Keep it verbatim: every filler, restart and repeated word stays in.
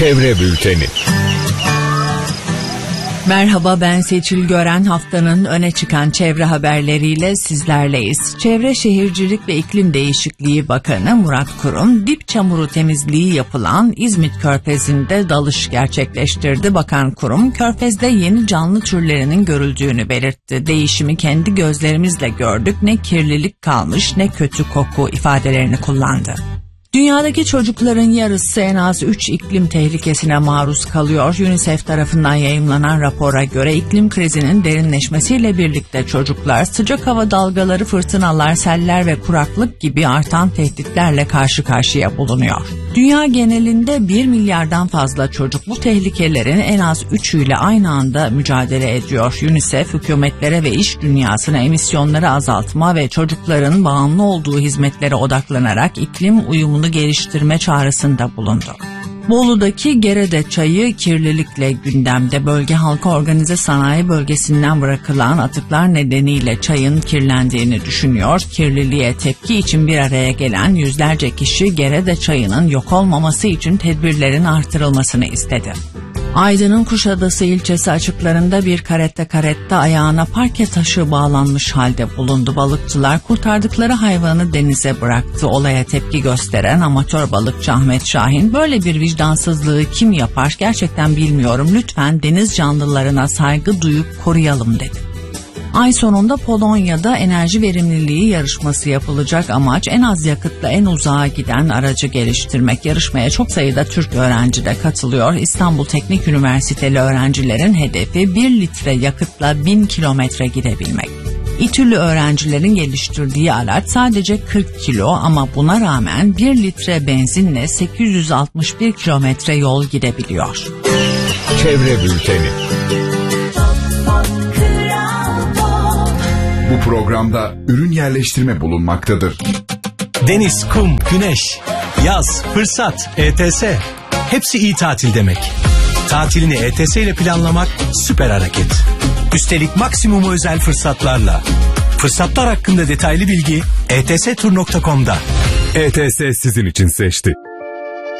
Çevre Bülteni. Merhaba, ben Seçil Gören. Haftanın öne çıkan çevre haberleriyle sizlerleyiz. Çevre Şehircilik ve İklim Değişikliği Bakanı Murat Kurum, dip çamuru temizliği yapılan İzmit Körfezi'nde dalış gerçekleştirdi. Bakan Kurum, Körfez'de yeni canlı türlerinin görüldüğünü belirtti. Değişimi kendi gözlerimizle gördük, ne kirlilik kalmış ne kötü koku ifadelerini kullandı. Dünyadaki çocukların yarısı en az üç iklim tehlikesine maruz kalıyor. UNICEF tarafından yayımlanan rapora göre iklim krizinin derinleşmesiyle birlikte çocuklar sıcak hava dalgaları, fırtınalar, seller ve kuraklık gibi artan tehditlerle karşı karşıya bulunuyor. Dünya genelinde bir milyardan fazla çocuk bu tehlikelerin en az üçüyle aynı anda mücadele ediyor. UNICEF, hükümetlere ve iş dünyasına emisyonları azaltma ve çocukların bağımlı olduğu hizmetlere odaklanarak iklim uyumunu geliştirme çağrısında bulundu. Bolu'daki Gerede çayı kirlilikle gündemde. Bölge halkı organize sanayi bölgesinden bırakılan atıklar nedeniyle çayın kirlendiğini düşünüyor. Kirliliğe tepki için bir araya gelen yüzlerce kişi Gerede çayının yok olmaması için tedbirlerin artırılmasını istedi. Aydın'ın Kuşadası ilçesi açıklarında bir karette karette ayağına parke taşı bağlanmış halde bulundu. Balıkçılar kurtardıkları hayvanı denize bıraktı. Olaya tepki gösteren amatör balıkçı Ahmet Şahin, böyle bir vicdansızlığı kim yapar gerçekten bilmiyorum, lütfen deniz canlılarına saygı duyup koruyalım dedi. Ay sonunda Polonya'da enerji verimliliği yarışması yapılacak. Amaç en az yakıtla en uzağa giden aracı geliştirmek. Yarışmaya çok sayıda Türk öğrenci de katılıyor. İstanbul Teknik Üniversiteli öğrencilerin hedefi bir litre yakıtla bin kilometre gidebilmek. İTÜ'lü öğrencilerin geliştirdiği araç sadece kırk kilo ama buna rağmen bir litre benzinle sekiz yüz altmış bir kilometre yol gidebiliyor. Çevre Bülteni. Bu programda ürün yerleştirme bulunmaktadır. Deniz, kum, güneş, yaz, fırsat, E T S. Hepsi iyi tatil demek. Tatilini E T S ile planlamak süper hareket. Üstelik maksimum özel fırsatlarla. Fırsatlar hakkında detaylı bilgi e t s tur nokta com'da. E T S sizin için seçti.